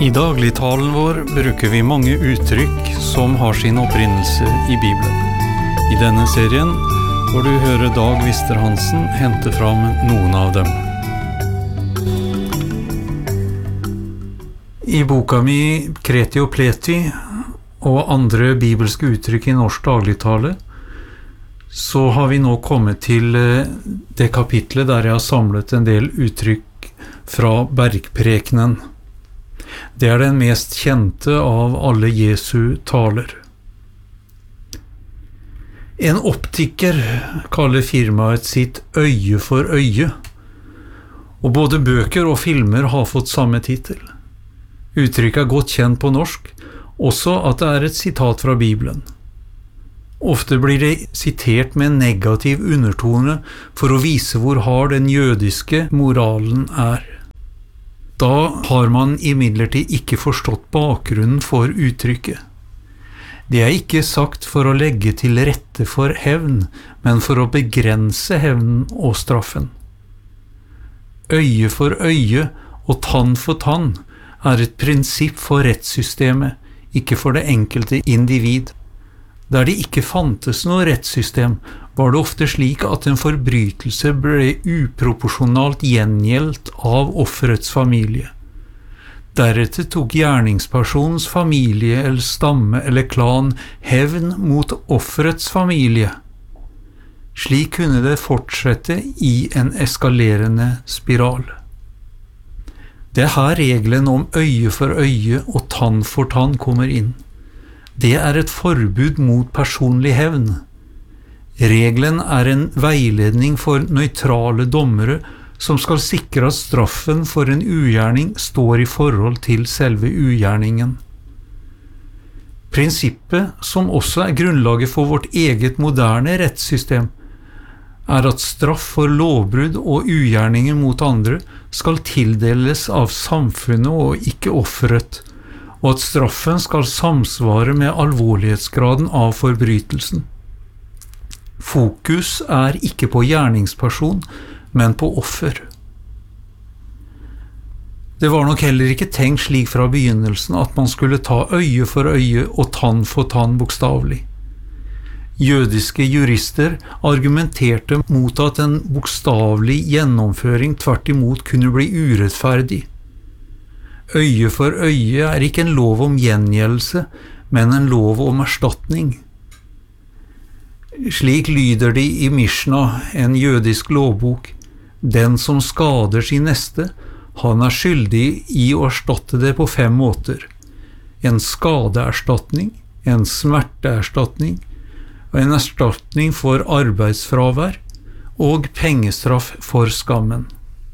I dagligtalen vår bruker vi mange uttrykk som har sin opprinnelse i Bibelen. I denne serien får du høre Dag Vister-Hansen hente fram noen av dem. I boka mi Kreti og Pleti og andre bibelske uttrykk i norsk dagligtale, så har vi nå kommet til det kapitlet der jeg har samlet en del uttrykk fra Bergprekenen. Det er den mest kjente av alle Jesu taler. En optiker kaller firmaet sitt øye for øye, og både bøker og filmer har fått samme titel. Uttrykket er godt kjent på norsk, også at det er et sitat fra Bibelen. Ofte blir det sitert med en negativ undertone for å vise hvor hard den jødiske moralen er. Da har man imidlertid ikke forstått bakgrunnen for uttrykket. Det er ikke sagt for å legge til rette for hevn, men for å begrense hevnen og straffen. Øye for øye og tann for tann er et prinsipp for rettssystemet, ikke for det enkelte individ. Der det ikke fantes noe rettssystem, var det ofte slik at en forbrytelse ble uproporsjonalt gjengjeldt av offerets familie. Deretter tok gjerningspersonens familie eller stamme eller klan hevn mot offerets familie. Slik kunne det fortsette i en eskalerende spiral. Det er her regelen om øye for øye og tann for tann kommer inn. Det er et forbud mot personlig hevn. Regelen er en veiledning for nøytrale dommere som skal sikre at straffen for en ugjerning står i forhold til selve ugjerningen. Prinsippet, som også er grunnlaget for vårt eget moderne rettssystem, er at straff for lovbrudd og ugjerninger mot andre skal tildeles av samfunnet og ikke offeret, og at straffen skal samsvare med alvorlighetsgraden av forbrytelsen. Fokus er ikke på gjerningsperson, men på offer. Det var nok heller ikke tenkt slik fra begynnelsen at man skulle ta øye for øye og tann for tann bokstavelig. Jødiske jurister argumenterte mot at en bokstavelig gjennomføring tvert imot kunne bli urettferdig. Øye for øye er ikke en lov om gjengjeldelse, men en lov om erstatning. Slik lyder det i Mishna, en jødisk lovbok. Den som skader sin neste, han er skyldig i å erstatte det på 5 måter. En skadeerstatning, en smerteerstatning, en erstatning for arbeidsfravær og pengestraff for skammen.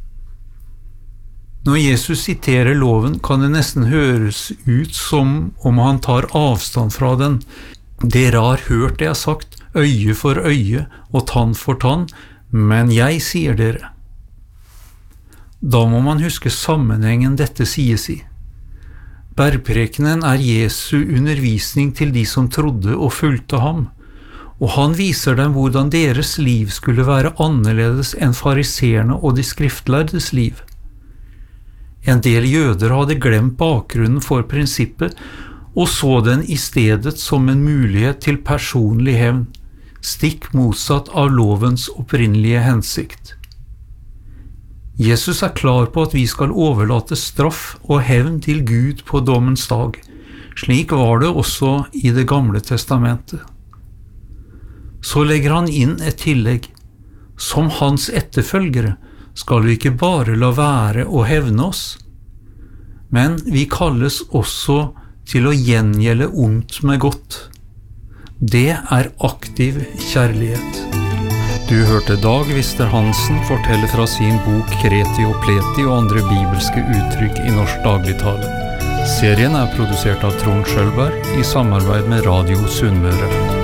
Når Jesus siterer loven, kan det nesten høres ut som om han tar avstand fra den. Dere har hørt det jeg har sagt, øye for øye og tann for tann, men jeg sier dere. Da må man huske sammenhengen dette sies i. Bergprekenen er Jesu undervisning til de som trodde og fulgte ham, og han viser dem hvordan deres liv skulle være annerledes enn fariseerne og de skriftlærdes liv. En del jøder hadde glemt bakgrunnen for prinsippet og så den i stedet som en mulighet til personlig hevn, stikk motsatt av lovens opprinnelige hensikt. Jesus er klar på at vi skal overlate straff og hevn til Gud på dommens dag. Slik var det også i Det gamle testamentet. Så legger han inn et tillegg. Som hans etterfølgere skal vi ikke bare la være å hevne oss, men vi kalles også til å gjengjelde ondt med godt. Det er aktiv kjærlighet. Du hørte Dag Vister-Hansen fortelle fra sin bok Kreti og Pleti og andre bibelske uttrykk i norsk dagligtale. Serien er produsert av Trond Schølberg i samarbeid med Radio Sunnmøre.